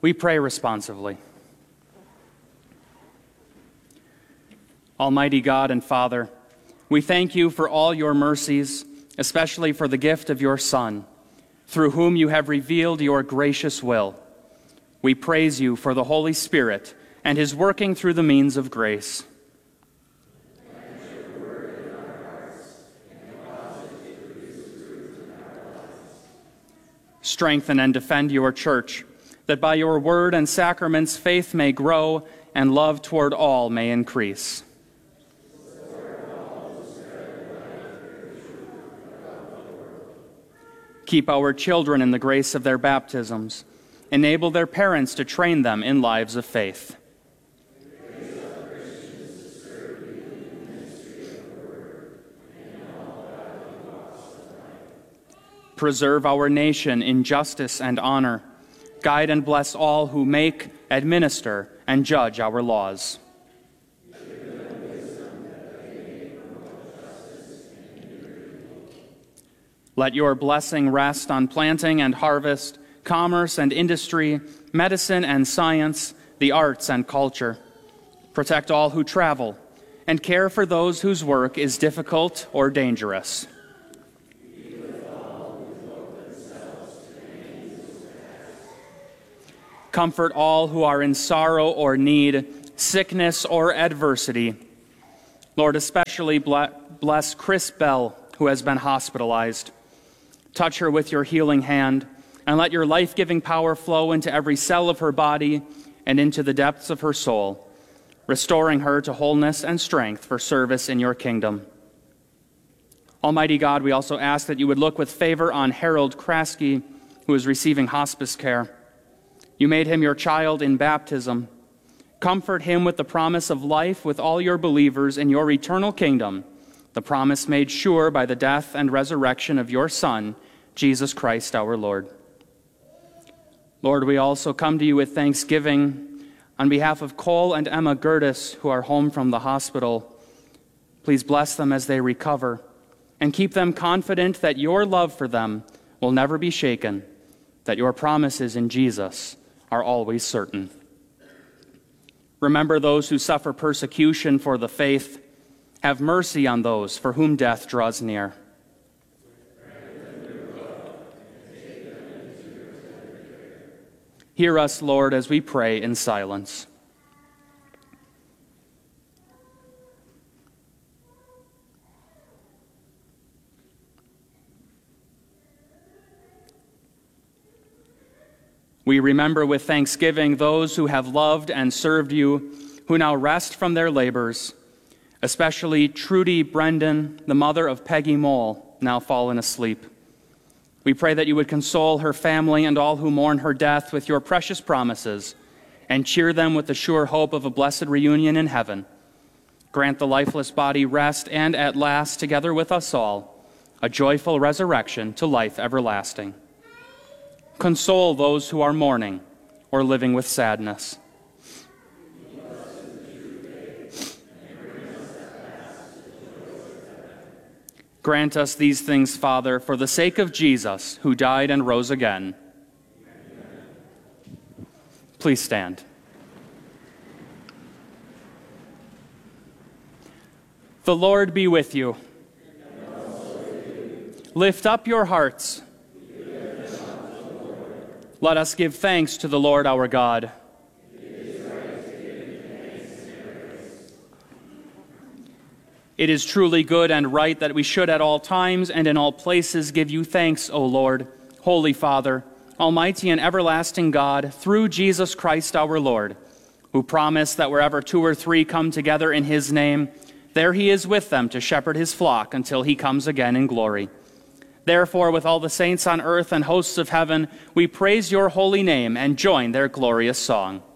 We pray responsively. Almighty God and Father, we thank you for all your mercies, especially for the gift of your Son, through whom you have revealed your gracious will. We praise you for the Holy Spirit and his working through the means of grace. Strengthen and defend your church, that by your word and sacraments faith may grow and love toward all may increase. Keep our children in the grace of their baptisms. Enable their parents to train them in lives of faith. Preserve our nation in justice and honor. Guide and bless all who make, administer, and judge our laws. Let your blessing rest on planting and harvest, commerce and industry, medicine and science, the arts and culture. Protect all who travel, and care for those whose work is difficult or dangerous. Comfort all who are in sorrow or need, sickness or adversity. Lord, especially bless Chris Bell, who has been hospitalized. Touch her with your healing hand, and let your life-giving power flow into every cell of her body and into the depths of her soul, restoring her to wholeness and strength for service in your kingdom. Almighty God, we also ask that you would look with favor on Harold Kraske, who is receiving hospice care. You made him your child in baptism. Comfort him with the promise of life with all your believers in your eternal kingdom, the promise made sure by the death and resurrection of your Son, Jesus Christ our Lord. Lord, we also come to you with thanksgiving on behalf of Cole and Emma Gertis, who are home from the hospital. Please bless them as they recover and keep them confident that your love for them will never be shaken, that your promises in Jesus are always certain. Remember those who suffer persecution for the faith. Have mercy on those for whom death draws near. Hear us, Lord, as we pray in silence. We remember with thanksgiving those who have loved and served you, who now rest from their labors, especially Trudy Brendan, the mother of Peggy Mole, now fallen asleep. We pray that you would console her family and all who mourn her death with your precious promises and cheer them with the sure hope of a blessed reunion in heaven. Grant the lifeless body rest and at last, together with us all, a joyful resurrection to life everlasting. Console those who are mourning or living with sadness. Grant us these things, Father, for the sake of Jesus, who died and rose again. Please stand. The Lord be with you. Lift up your hearts. Let us give thanks to the Lord our God. It is truly good and right that we should at all times and in all places give you thanks, O Lord, Holy Father, Almighty and everlasting God, through Jesus Christ our Lord, who promised that wherever 2 or 3 come together in his name, there he is with them to shepherd his flock until he comes again in glory. Therefore, with all the saints on earth and hosts of heaven, we praise your holy name and join their glorious song.